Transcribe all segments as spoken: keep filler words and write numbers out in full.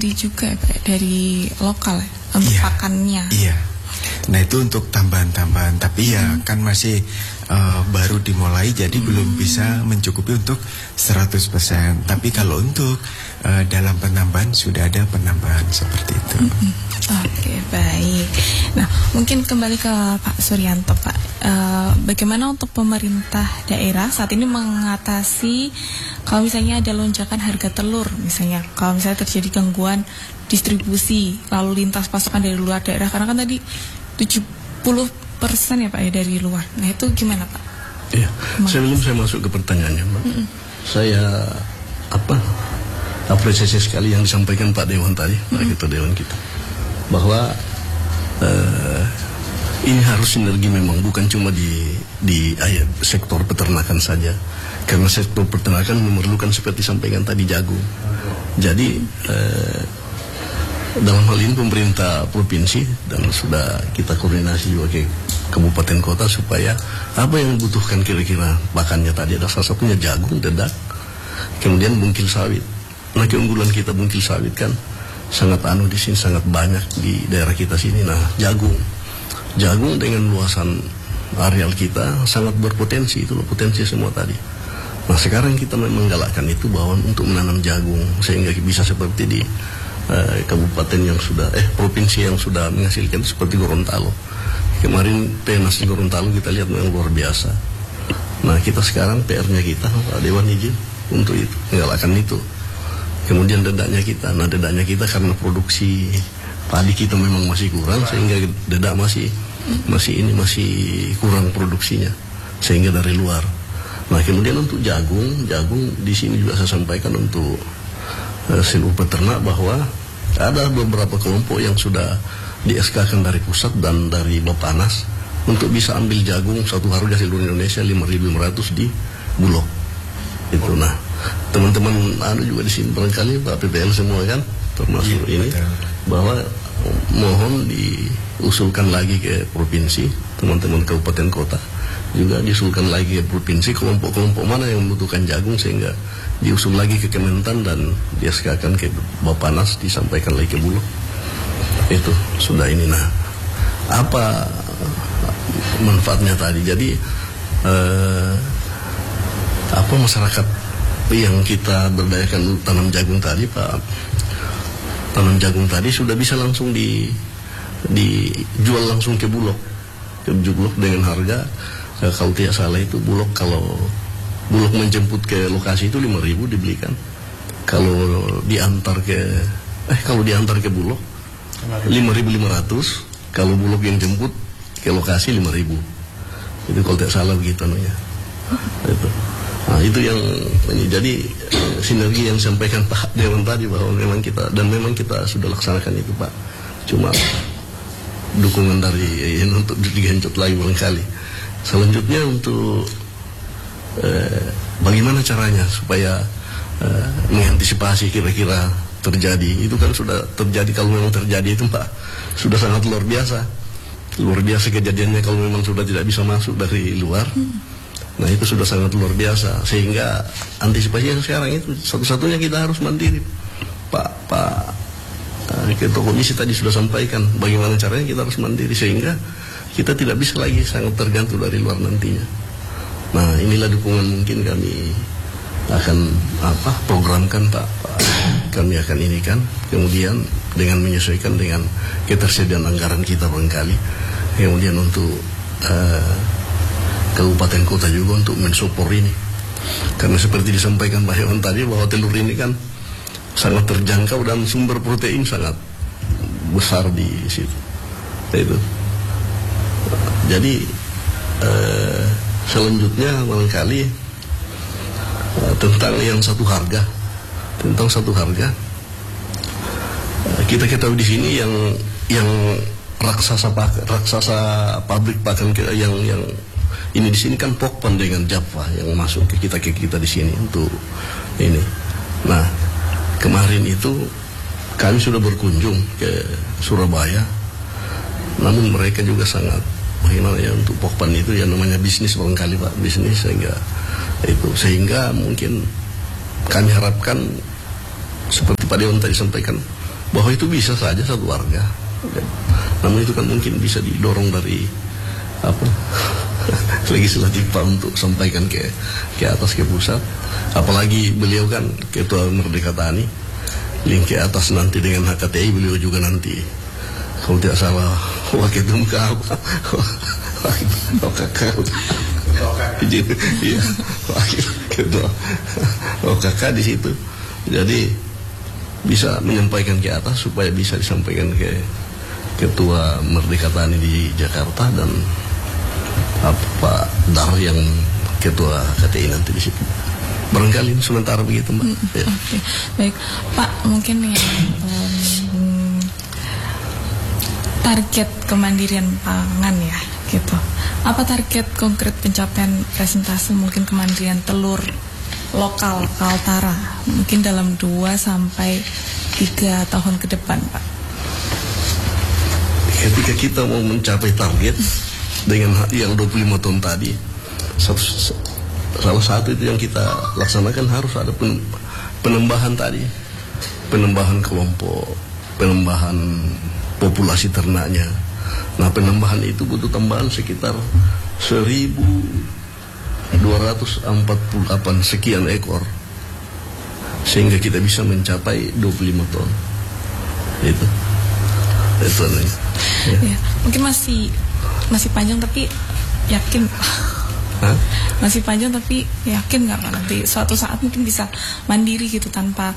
sendiri juga ya Pak, dari lokal ya, untuk iya, pakannya. Iya. Nah itu untuk tambahan-tambahan, tapi ya hmm. kan masih uh, baru dimulai, jadi hmm. belum bisa mencukupi untuk seratus persen. Tapi kalau untuk uh, dalam penambahan sudah ada penambahan seperti itu. Hmm. Oke, baik. Nah, mungkin kembali ke Pak Suryanto, Pak. Uh, bagaimana untuk pemerintah daerah saat ini mengatasi kalau misalnya ada lonjakan harga telur, misalnya kalau misalnya terjadi gangguan distribusi lalu lintas pasokan dari luar daerah, karena kan tadi tujuh puluh persen ya Pak ya dari luar. Nah, itu gimana Pak? Iya, sebelum saya masuk ke pertanyaannya Mbak, mm-mm. saya apa apresiasi sekali yang disampaikan Pak Dewan tadi, mm-mm. Pak Ketua Dewan kita, bahwa uh, ini harus sinergi memang, bukan cuma di di ayat sektor peternakan saja, karena sektor peternakan memerlukan seperti sampaikan tadi jagung. Jadi uh, dalam hal ini pemerintah provinsi dan sudah kita koordinasi juga ke kabupaten kota supaya apa yang dibutuhkan kira-kira pakannya tadi ada salah satunya jagung, dedak, kemudian bungkil sawit. Nah keunggulan kita bungkil sawit kan sangat anu di sini, sangat banyak di daerah kita sini. Nah jagung, jagung dengan luasan areal kita sangat berpotensi, itu loh potensi semua tadi. Nah sekarang kita memang menggalakkan itu bahwa untuk menanam jagung sehingga bisa seperti di Uh, kabupaten yang sudah eh provinsi yang sudah menghasilkan seperti Gorontalo. Kemarin Penas di Gorontalo kita lihat memang luar biasa. Nah kita sekarang P R-nya kita Pak Dewan izin untuk itu, menggalakkan itu. Kemudian dedaknya kita, nah dedaknya kita karena produksi padi kita memang masih kurang sehingga dedak masih masih ini masih kurang produksinya sehingga dari luar. Nah kemudian untuk jagung, jagung di sini juga saya sampaikan untuk seluruh peternak bahwa ada beberapa kelompok yang sudah di S K-kan dari pusat dan dari Bapanas untuk bisa ambil jagung satu harga seluruh Indonesia lima ribu lima ratus di Bulog. Itu nah, teman-teman ada juga di sini barangkali Pak P P L semua kan termasuk ya, ini betul. Bahwa mohon diusulkan lagi ke provinsi, teman-teman kabupaten kota juga diusulkan lagi ke provinsi kelompok-kelompok mana yang membutuhkan jagung sehingga diusul lagi ke Kementan dan di-S K-kan ke Bapanas, disampaikan lagi ke Bulog. Itu sudah ini. Nah, apa manfaatnya tadi? Jadi eh, apa masyarakat yang kita berdayakan tanam jagung tadi, Pak, tanam jagung tadi sudah bisa langsung di dijual langsung ke Bulog, ke Bulog dengan harga eh, kalau tidak salah itu Bulog kalau Bulog menjemput ke lokasi itu lima ribu dibelikan. Kalau diantar ke eh kalau diantar ke Bulog lima ribu lima ratus. Kalau Bulog yang jemput ke lokasi lima ribu. Itu kalau tidak salah begitu namanya. Itu. Nah, itu yang ini jadi sinergi yang disampaikan Pak Dewan tadi bahwa memang kita dan memang kita sudah laksanakan itu Pak. Cuma dukungan dari ya, untuk digenjot lagi barangkali. Selanjutnya untuk Eh, bagaimana caranya supaya eh, mengantisipasi kira-kira terjadi itu kan sudah terjadi. Kalau memang terjadi itu Pak sudah sangat luar biasa luar biasa kejadiannya kalau memang sudah tidak bisa masuk dari luar. Nah itu sudah sangat luar biasa sehingga antisipasi yang sekarang itu satu-satunya kita harus mandiri Pak Pak eh, Ketua Komisi tadi sudah sampaikan bagaimana caranya kita harus mandiri sehingga kita tidak bisa lagi sangat tergantung dari luar nantinya. Nah inilah dukungan mungkin kami akan apa programkan Pak, Pak kami akan ini kan kemudian dengan menyesuaikan dengan ketersediaan anggaran kita barangkali kemudian untuk uh, kabupaten kota juga untuk mensupport ini karena seperti disampaikan Pak Hewan tadi bahwa telur ini kan sangat terjangkau dan sumber protein sangat besar di situ itu. Jadi uh, selanjutnya barangkali uh, tentang yang satu harga, tentang satu harga uh, kita ketahui di sini yang yang raksasa pak, raksasa pabrik pakan yang yang ini di sini kan Pokpan dengan Java yang masuk ke kita ke kita di sini untuk ini. Nah kemarin itu kami sudah berkunjung ke Surabaya, namun mereka juga sangat bagaimana ya untuk Pokpan itu yang namanya bisnis barangkali Pak, bisnis sehingga itu sehingga mungkin kami harapkan seperti Pak Dewan tadi sampaikan bahwa itu bisa saja satu warga. Namun itu kan mungkin bisa didorong dari apa legislatif Pak untuk sampaikan ke ke atas, ke pusat. Apalagi beliau kan Ketua Merdeka Tani, link ke atas nanti dengan H K T I, beliau juga nanti kalau tidak salah wakil ketua apa O K K iya wakil ketua O K K di situ. Jadi bisa menyampaikan ke atas supaya bisa disampaikan ke Ketua Merdeka Tani di Jakarta dan apa Dar yang Ketua K T I nanti di situ. Barangkali sementara begitu, Mbak. Hmm, ya. Oke, okay. Baik Pak, mungkin yang um, target kemandirian pangan ya, gitu. Apa target konkret pencapaian presentasi mungkin kemandirian telur lokal Kaltara mungkin dalam dua sampai tiga tahun ke depan, Pak? Ketika kita mau mencapai target dengan yang dua puluh lima tahun tadi, satu, salah satu itu yang kita laksanakan harus ada penambahan tadi, penambahan kelompok, penambahan populasi ternaknya. Nah, penambahan itu butuh tambahan sekitar seribu dua ratus empat puluh delapan sekian ekor sehingga kita bisa mencapai dua puluh lima ton. Itu. Itu nih. Ya. Ya, mungkin masih masih panjang tapi yakin. Hah? Masih panjang tapi yakin nggak Pak nanti suatu saat mungkin bisa mandiri gitu tanpa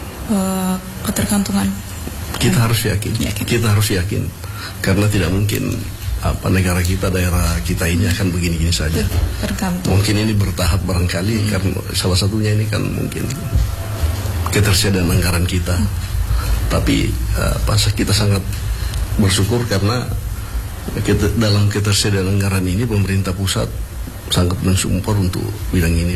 uh, ketergantungan? Kita harus yakin. yakin. Kita harus yakin karena tidak mungkin apa negara kita, daerah kita ini akan begini-gini saja. Tergantung. Mungkin ini bertahap barangkali hmm. karena salah satunya ini kan mungkin ketersediaan anggaran kita. Hmm. Tapi apa kita sangat bersyukur karena kita, dalam ketersediaan anggaran ini pemerintah pusat sangat mensupport untuk bidang ini.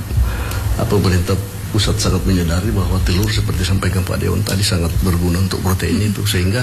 Apa pemerintah pusat sangat menyadari bahwa telur seperti sampaikan Pak Dewan tadi sangat berguna untuk protein itu, sehingga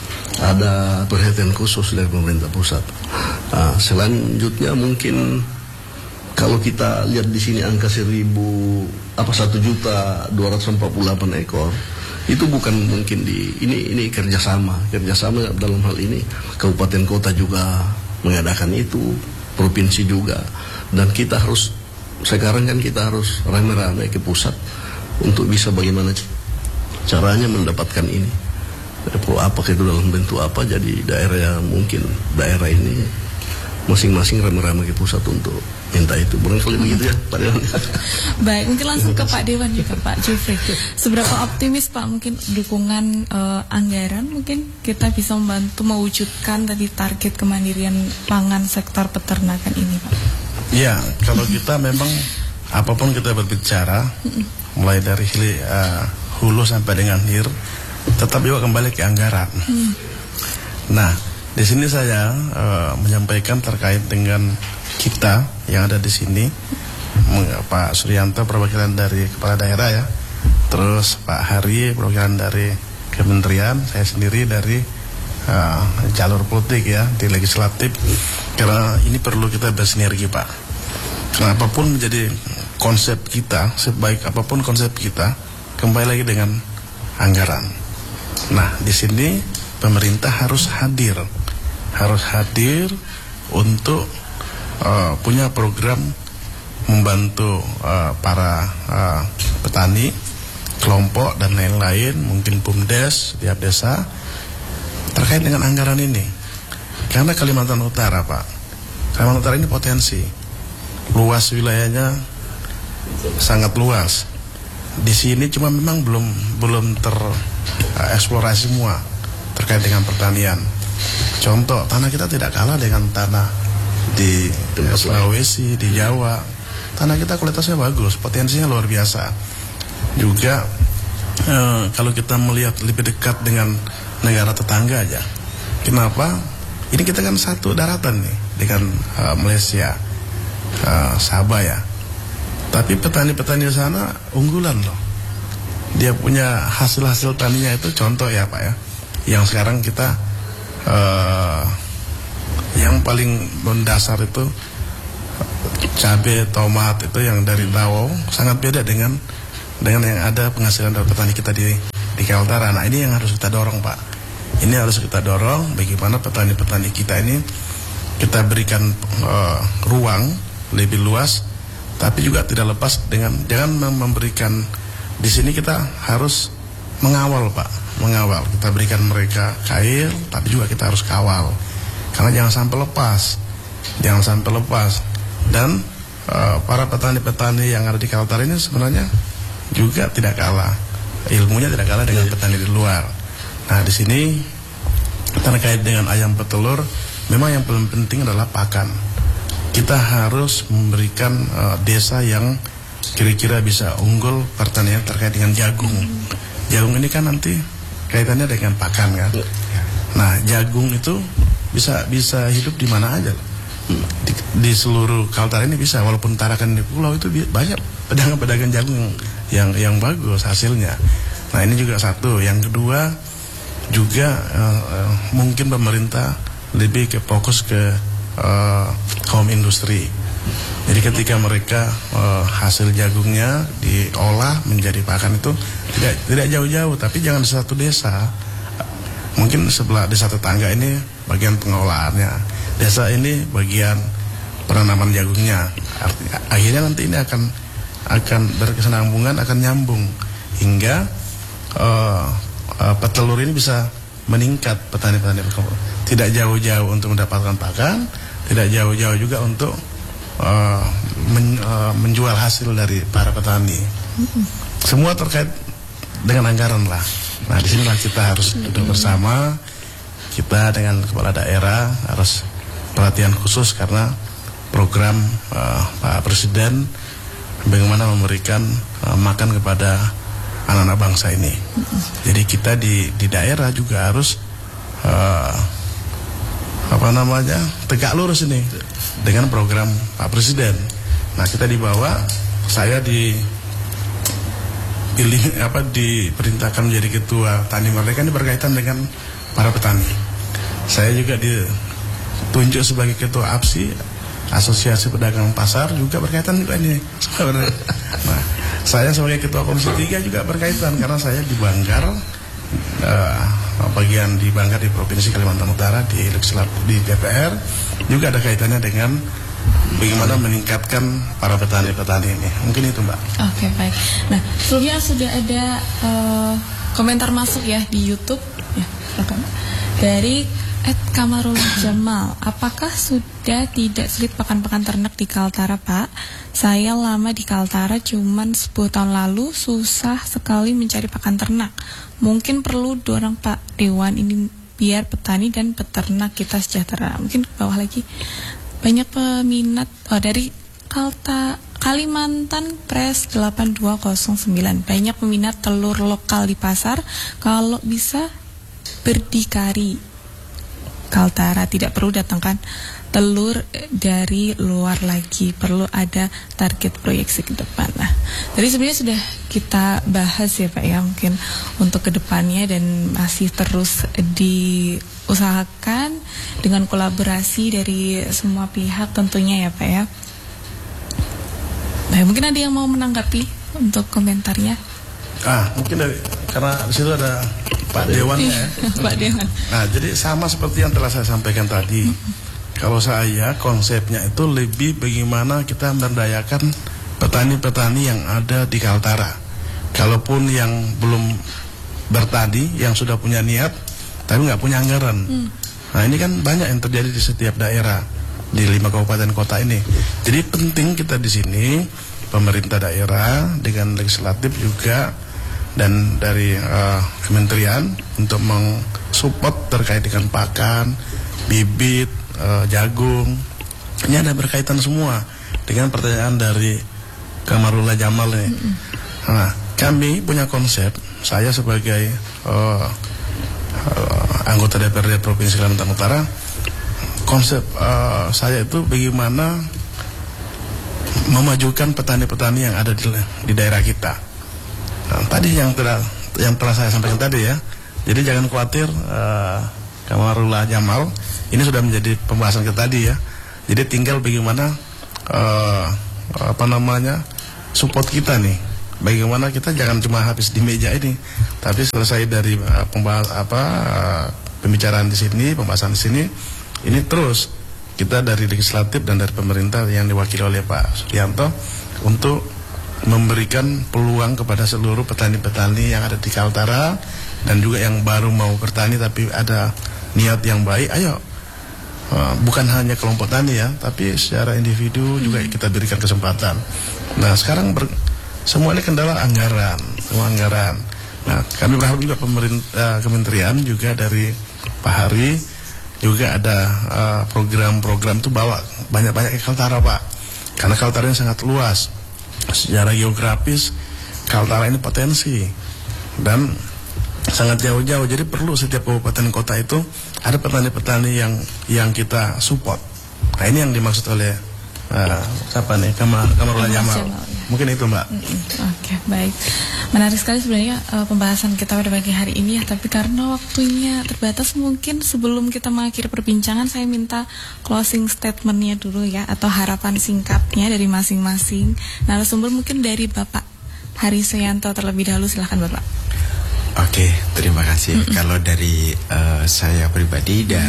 ada perhatian khusus dari pemerintah pusat. Nah, selanjutnya mungkin kalau kita lihat di sini angka seribu apa satu juta dua ratus empat puluh delapan ekor itu bukan mungkin di ini ini kerjasama kerjasama dalam hal ini kabupaten kota juga mengadakan itu, provinsi juga, dan kita harus sekarang kan kita harus rame-rame ke pusat untuk bisa bagaimana caranya mendapatkan ini. Perlu apa itu dalam bentuk apa, jadi daerah mungkin daerah ini masing-masing rame-rame ke pusat untuk minta itu. Barangkali hmm. begitu ya Pak Dewan. Baik, mungkin langsung ke Pak Dewan juga Pak Jufri. Seberapa optimis Pak mungkin dukungan uh, anggaran mungkin kita bisa membantu mewujudkan tadi target kemandirian pangan sektor peternakan ini Pak? Ya, kalau kita memang apapun kita berbicara mulai dari uh, hulu sampai dengan hilir tetap juga kembali ke anggaran. Hmm. Nah, di sini saya uh, menyampaikan terkait dengan kita yang ada di sini, Pak Suryanto perwakilan dari kepala daerah ya, terus Pak Hari perwakilan dari kementerian, saya sendiri dari uh, jalur politik ya di legislatif. Karena ini perlu kita bersinergi Pak. Karena apapun menjadi konsep kita, sebaik apapun konsep kita, kembali lagi dengan anggaran. Nah, di sini pemerintah harus hadir, harus hadir untuk uh, punya program membantu uh, para uh, petani, kelompok dan lain-lain, mungkin BUMDes, tiap desa terkait dengan anggaran ini. Karena Kalimantan Utara, Pak, Kalimantan Utara ini potensi, luas wilayahnya sangat luas. Di sini cuma memang belum belum tereksplorasi semua terkait dengan pertanian. Contoh, tanah kita tidak kalah dengan tanah di Sulawesi, di Jawa. Tanah kita kualitasnya bagus, potensinya luar biasa. Juga eh, kalau kita melihat lebih dekat dengan negara tetangga aja. Kenapa? Ini kita kan satu daratan nih dengan uh, Malaysia, uh, Sabah ya. Tapi petani-petani di sana unggulan loh. Dia punya hasil-hasil taninya itu contoh ya Pak ya. Yang sekarang kita uh, yang paling mendasar itu cabai, tomat itu yang dari Tawau sangat beda dengan dengan yang ada penghasilan dari petani kita di di Kaltara. Nah ini yang harus kita dorong Pak. Ini harus kita dorong bagaimana petani-petani kita ini kita berikan uh, ruang lebih luas, tapi juga tidak lepas dengan jangan memberikan di sini kita harus mengawal Pak, mengawal. Kita berikan mereka kail, tapi juga kita harus kawal. Karena jangan sampai lepas, jangan sampai lepas. Dan uh, para petani-petani yang ada di Kaltara ini sebenarnya juga tidak kalah, ilmunya tidak kalah dengan petani di luar. Nah di sini terkait dengan ayam petelur, memang yang paling penting adalah pakan. Kita harus memberikan uh, desa yang kira-kira bisa unggul pertanian terkait dengan jagung. Jagung ini kan nanti kaitannya dengan pakan kan. Nah jagung itu bisa bisa hidup di mana aja. Di, di seluruh Kaltara ini bisa, walaupun Tarakan di pulau itu banyak pedagang-pedagang jagung yang, yang yang bagus hasilnya. Nah ini juga satu. Yang kedua juga uh, uh, mungkin pemerintah lebih ke fokus ke uh, kaum industri. Jadi ketika mereka uh, hasil jagungnya diolah menjadi pakan itu tidak tidak jauh-jauh, tapi jangan di satu desa. Mungkin sebelah desa tetangga ini bagian pengolahannya, desa ini bagian penanaman jagungnya. Artinya, akhirnya nanti ini akan akan berkesinambungan, akan nyambung hingga uh, uh, petelur ini bisa meningkat petani-petani. Tidak jauh-jauh untuk mendapatkan pakan, tidak jauh-jauh juga untuk uh, men, uh, menjual hasil dari para petani. Semua terkait dengan anggaran lah. Nah disinilah kita harus duduk bersama, kita dengan kepala daerah harus perhatian khusus karena program uh, Pak Presiden bagaimana memberikan uh, makan kepada anak-anak bangsa ini. Jadi kita di di daerah juga harus uh, apa namanya tegak lurus ini dengan program Pak Presiden. Nah kita dibawa, saya di pilih apa diperintahkan menjadi ketua Tani Merdeka ini berkaitan dengan para petani. Saya juga ditunjuk sebagai ketua A P S I, Asosiasi Pedagang Pasar, juga berkaitan juga ini. Nah, saya sebagai ketua Komisi tiga juga berkaitan karena saya di Banggar, uh, bagian di Banggar di Provinsi Kalimantan Utara di legislatif di D P R juga ada kaitannya dengan bagaimana meningkatkan para petani-petani ini. Mungkin itu Mbak. Oke, baik. Nah, sebelumnya sudah ada uh, komentar masuk ya di YouTube ya, dari Ed Kamarul Jamal. Apakah sudah tidak sulit pakan-pakan ternak di Kaltara, Pak? Saya lama di Kaltara, cuman sepuluh tahun lalu susah sekali mencari pakan ternak. Mungkin perlu dorong Pak Dewan ini biar petani dan peternak kita sejahtera. Mungkin ke bawah lagi. Banyak peminat oh, dari Kalta Kalimantan Press delapan dua nol sembilan. Banyak peminat telur lokal di pasar. Kalau bisa berdikari Kaltara, tidak perlu datangkan telur dari luar lagi. Perlu ada target proyeksi ke depan. Nah, jadi sebenarnya sudah kita bahas ya Pak ya, mungkin untuk kedepannya dan masih terus diusahakan dengan kolaborasi dari semua pihak tentunya ya Pak ya. Nah, mungkin ada yang mau menanggapi untuk komentarnya? Ah, mungkin dari karena di situ ada Pak Dewannya ya. Pak Dewan. Nah, jadi sama seperti yang telah saya sampaikan tadi. Kalau saya konsepnya itu lebih bagaimana kita memberdayakan petani-petani yang ada di Kaltara. Kalaupun yang belum bertani, yang sudah punya niat tapi nggak punya anggaran. Hmm. Nah ini kan banyak yang terjadi di setiap daerah di lima kabupaten kota ini. Jadi penting kita di sini pemerintah daerah dengan legislatif juga dan dari uh, kementerian untuk mensupport terkait dengan pakan, bibit, uh, jagung. Ini ada berkaitan semua dengan pertanyaan dari Kamarullah Jamal ini. Mm-hmm. Nah, kami punya konsep, saya sebagai uh, uh, anggota D P R D Provinsi Kalimantan Utara, konsep uh, saya itu bagaimana memajukan petani-petani yang ada di, di daerah kita. Nah, tadi yang telah yang telah saya sampaikan tadi ya. Jadi jangan khawatir, uh, Kamarullah Jamal, ini sudah menjadi pembahasan kita tadi ya. Jadi tinggal bagaimana uh, apa namanya support kita nih bagaimana kita jangan cuma habis di meja ini, tapi selesai dari uh, pembahas apa uh, pembicaraan di sini, pembahasan di sini, ini terus kita dari legislatif dan dari pemerintah yang diwakili oleh Pak Suryanto untuk memberikan peluang kepada seluruh petani-petani yang ada di Kaltara dan juga yang baru mau bertani tapi ada niat yang baik. Ayo, uh, bukan hanya kelompok tani ya, tapi secara individu hmm. juga kita berikan kesempatan. Nah sekarang ber, semua ini kendala anggaran, semua anggaran. Nah kami berharap juga pemerintah, uh, kementerian juga dari Pak Hari juga ada program-program uh, itu bawa banyak-banyak ke Kaltara Pak, karena Kaltara ini sangat luas. Secara geografis Kaltara ini potensi dan sangat jauh-jauh, jadi perlu setiap kabupaten kota itu ada petani-petani yang yang kita support. Nah ini yang dimaksud oleh uh, siapa nih, Kamar Kamarullah Jamal. Mungkin itu Mbak. Oke, okay, baik. Menarik sekali sebenarnya uh, pembahasan kita pada pagi hari ini ya, tapi karena waktunya terbatas, mungkin sebelum kita mengakhiri perbincangan saya minta closing statementnya dulu ya, atau harapan singkatnya dari masing-masing narasumber. Mungkin dari Bapak Hari Suyanto terlebih dahulu, silahkan Bapak. Oke, terima kasih. Mm-hmm. Kalau dari uh, saya pribadi dan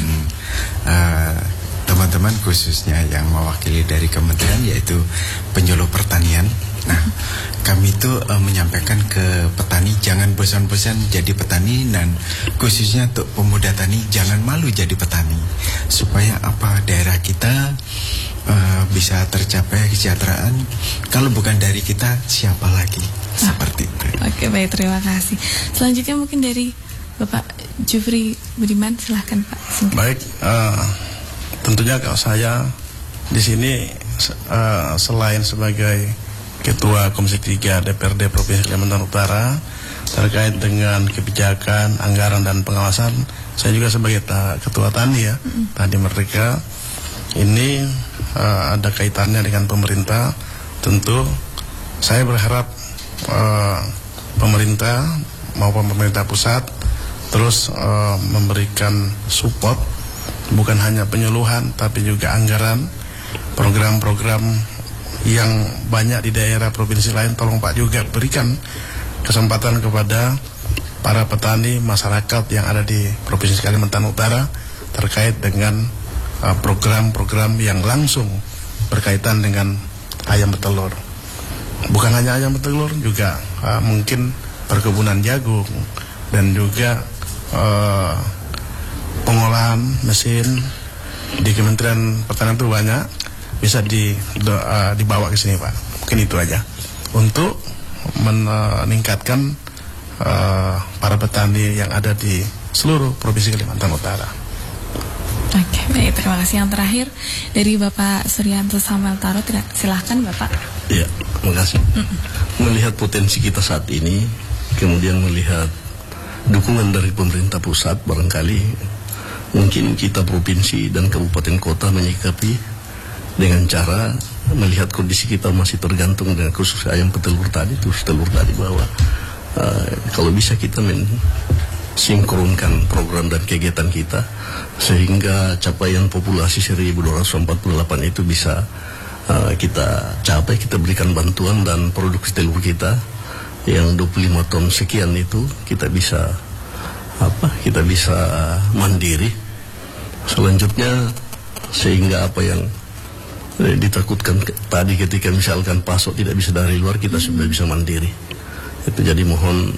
uh, teman-teman khususnya yang mewakili dari kementerian yaitu penyuluh pertanian. Nah, kami itu uh, menyampaikan ke petani jangan bosan-bosan jadi petani, dan khususnya untuk pemuda tani jangan malu jadi petani, supaya apa daerah kita uh, bisa tercapai kesejahteraan. Kalau bukan dari kita siapa lagi? Seperti itu. Oke, baik, terima kasih. Selanjutnya mungkin dari Bapak Jufri Budiman, silahkan Pak. Singkat. Baik, uh, tentunya kalau saya di sini uh, selain sebagai Ketua Komisi tiga D P R D Provinsi Kalimantan Utara terkait dengan kebijakan, anggaran dan pengawasan, saya juga sebagai ta- Ketua Tani ya, mm-hmm. Tani Merdeka. Ini uh, ada kaitannya dengan pemerintah. Tentu saya berharap uh, pemerintah maupun pemerintah pusat terus uh, memberikan support, bukan hanya penyuluhan tapi juga anggaran, program-program yang banyak di daerah provinsi lain. Tolong Pak juga berikan kesempatan kepada para petani masyarakat yang ada di Provinsi Kalimantan Utara terkait dengan uh, program-program yang langsung berkaitan dengan ayam petelur. Bukan hanya ayam petelur, juga uh, mungkin perkebunan jagung dan juga uh, pengolahan mesin di Kementerian Pertanian itu banyak, bisa di, do, uh, dibawa ke sini Pak. Mungkin itu aja untuk meningkatkan uh, para petani yang ada di seluruh Provinsi Kalimantan Utara. Oke, baik, terima kasih. Yang terakhir dari Bapak Suryanto Samuel Taro, silahkan Bapak. Iya, terima kasih. Mm-mm. Melihat potensi kita saat ini, kemudian melihat dukungan dari pemerintah pusat, barangkali mungkin kita provinsi dan kabupaten kota menyikapi dengan cara melihat kondisi kita masih tergantung dengan khusus ayam petelur tadi, terus telur tadi, bahwa uh, kalau bisa kita mensinkronkan program dan kegiatan kita sehingga capaian populasi seribu dua ratus empat puluh delapan itu bisa uh, kita capai, kita berikan bantuan, dan produksi telur kita yang dua puluh lima ton sekian itu kita bisa apa? Kita bisa mandiri. Selanjutnya sehingga apa yang ditakutkan tadi ketika misalkan pasok tidak bisa dari luar, kita sudah bisa mandiri. Itu jadi mohon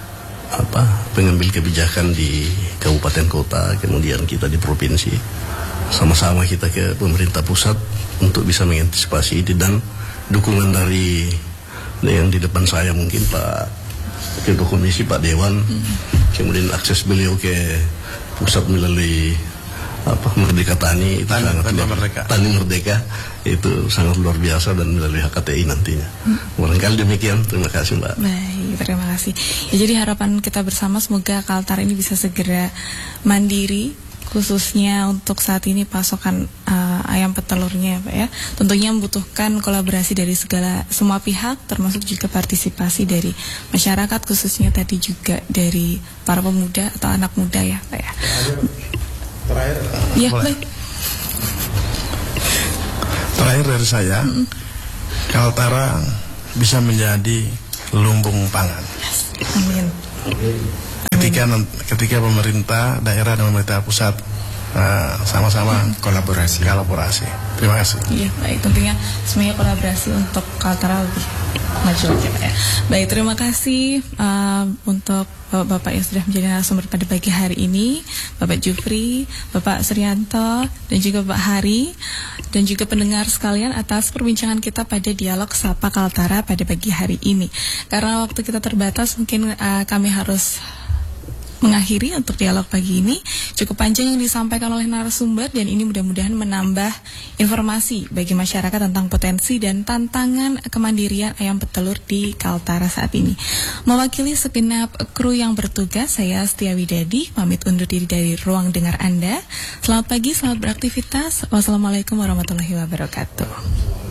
apa pengambil kebijakan di kabupaten kota, kemudian kita di provinsi, sama-sama kita ke pemerintah pusat untuk bisa mengantisipasi ini, dan dukungan dari yang di depan saya mungkin Pak Ketua Komisi, Pak Dewan, hmm. kemudian akses beliau ke pusat melalui apa Merdeka Tani itu Tani, sangat Tani luar, Merdeka. Tani Merdeka itu sangat luar biasa, dan melalui H K T I nantinya. Hmm. Barangkali demikian. Terima kasih Mbak. Baik, terima kasih. Ya, jadi harapan kita bersama semoga Kaltara ini bisa segera mandiri, khususnya untuk saat ini pasokan uh, ayam petelurnya, Pak ya. Tentunya membutuhkan kolaborasi dari segala semua pihak, termasuk juga partisipasi dari masyarakat, khususnya tadi juga dari para pemuda atau anak muda ya, Pak ya. Terakhir, ya, boleh. Baik. Terakhir dari saya, mm-hmm. Kaltara bisa menjadi lumbung pangan. Amin. Ketika ketika pemerintah daerah dan pemerintah pusat uh, sama-sama kolaborasi. Kolaborasi. Terima kasih. Iya, baik, tentunya semuanya kolaborasi untuk Kaltara lebih maju lagi, Pak ya. Baik, terima kasih uh, untuk Bapak yang sudah menjadi narasumber pada pagi hari ini, Bapak Jufri, Bapak Suryanto, dan juga Bapak Hari, dan juga pendengar sekalian atas perbincangan kita pada dialog Sapa Kaltara pada pagi hari ini. Karena waktu kita terbatas, mungkin uh, kami harus mengakhiri untuk dialog pagi ini. Cukup panjang yang disampaikan oleh narasumber, dan ini mudah-mudahan menambah informasi bagi masyarakat tentang potensi dan tantangan kemandirian ayam petelur di Kaltara saat ini. Mewakili segenap kru yang bertugas, saya Setia Widadi pamit undur diri dari ruang dengar Anda. Selamat pagi, selamat beraktivitas. Wassalamualaikum warahmatullahi wabarakatuh.